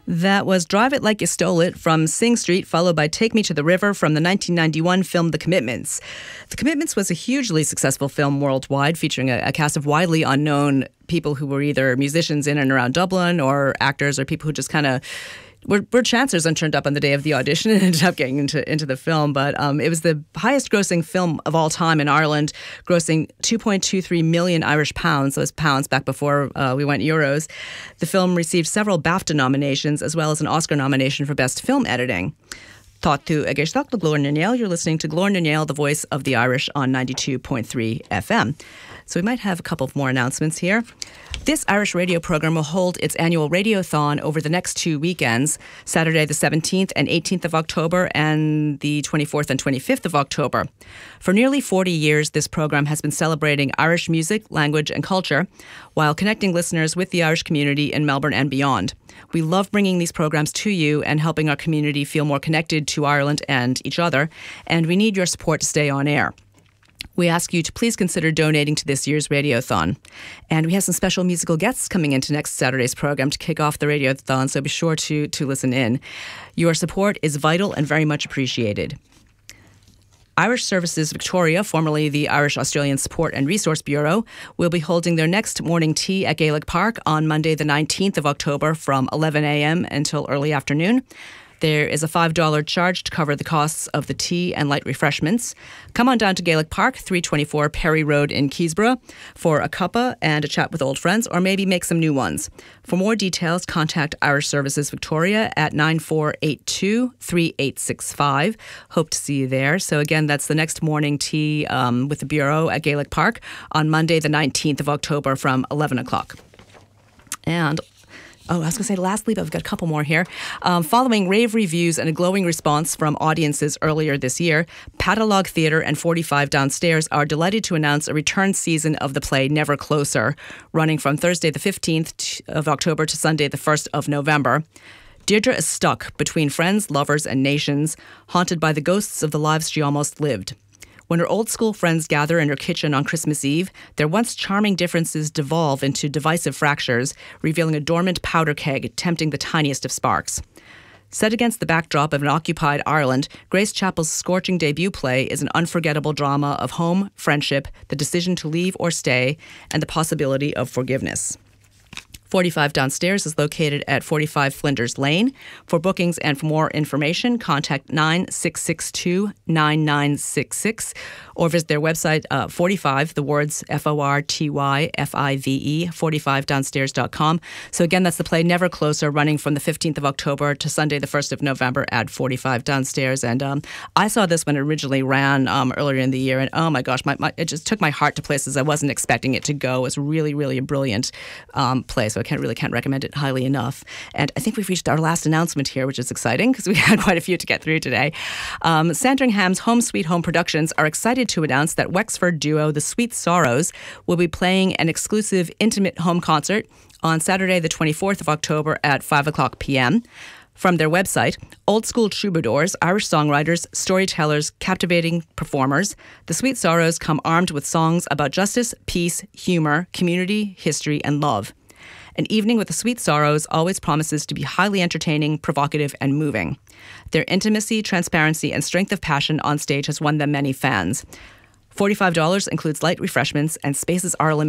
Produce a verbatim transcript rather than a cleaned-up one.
That was Drive It Like You Stole It from Sing Street, followed by Take Me to the River from the nineteen ninety-one film The Commitments. The Commitments was a hugely successful film worldwide, featuring a, a cast of widely unknown people who were either musicians in and around Dublin or actors or people who just kind of were, were chancers and turned up on the day of the audition and ended up getting into, into the film. But um, it was the highest grossing film of all time in Ireland, grossing two point two three million Irish pounds, those pounds back before uh, we went euros. The film received several BAFTA nominations as well as an Oscar nomination for Best Film Editing. Tátu agéisteach le Glór na Néal. You're listening to Glór na Néal, the voice of the Irish, on ninety-two point three F M. So we might have a couple of more announcements here. This Irish radio program will hold its annual Radiothon over the next two weekends, Saturday the seventeenth and eighteenth of October and the twenty-fourth and twenty-fifth of October. For nearly forty years, this program has been celebrating Irish music, language and culture while connecting listeners with the Irish community in Melbourne and beyond. We love bringing these programs to you and helping our community feel more connected to Ireland and each other, and we need your support to stay on air. We ask you to please consider donating to this year's Radiothon. And we have some special musical guests coming into next Saturday's program to kick off the Radiothon, so be sure to, to listen in. Your support is vital and very much appreciated. Irish Services Victoria, formerly the Irish Australian Support and Resource Bureau, will be holding their next morning tea at Gaelic Park on Monday the nineteenth of October from eleven a.m. until early afternoon. There is a five dollars charge to cover the costs of the tea and light refreshments. Come on down to Gaelic Park, three twenty-four Perry Road in Keysborough, for a cuppa and a chat with old friends, or maybe make some new ones. For more details, contact Irish Services Victoria at nine four eight two, three eight six five. Hope to see you there. So again, that's the next morning tea um, with the Bureau at Gaelic Park on Monday the nineteenth of October from eleven o'clock. And Oh, I was going to say lastly, but I've got a couple more here. Um, following rave reviews and a glowing response from audiences earlier this year, Patalogue Theatre and forty-five Downstairs are delighted to announce a return season of the play Never Closer, running from Thursday the fifteenth of October to Sunday the first of November. Deirdre is stuck between friends, lovers and nations, haunted by the ghosts of the lives she almost lived. When her old school friends gather in her kitchen on Christmas Eve, their once charming differences devolve into divisive fractures, revealing a dormant powder keg tempting the tiniest of sparks. Set against the backdrop of an occupied Ireland, Grace Chappell's scorching debut play is an unforgettable drama of home, friendship, the decision to leave or stay, and the possibility of forgiveness. forty-five Downstairs is located at forty-five Flinders Lane. For bookings and for more information, contact nine six six two, nine nine six six or visit their website, uh, forty-five, the words F O R T Y F I V E, forty-five downstairs dot com. So again, that's the play Never Closer, running from the fifteenth of October to Sunday the first of November at forty-five Downstairs. And um, I saw this when it originally ran um, earlier in the year, and oh my gosh, my, my, it just took my heart to places I wasn't expecting it to go. It was really, really a brilliant um, play. So I can't really can't recommend it highly enough. And I think we've reached our last announcement here, which is exciting because we had quite a few to get through today. Um, Sandringham's Home Sweet Home Productions are excited to announce that Wexford duo The Sweet Sorrows will be playing an exclusive intimate home concert on Saturday the twenty-fourth of October at five o'clock p.m. From their website, old school troubadours, Irish songwriters, storytellers, captivating performers, The Sweet Sorrows come armed with songs about justice, peace, humour, community, history and love. An evening with the Sweet Sorrows always promises to be highly entertaining, provocative, and moving. Their intimacy, transparency, and strength of passion on stage has won them many fans. forty-five dollars includes light refreshments, and spaces are limited.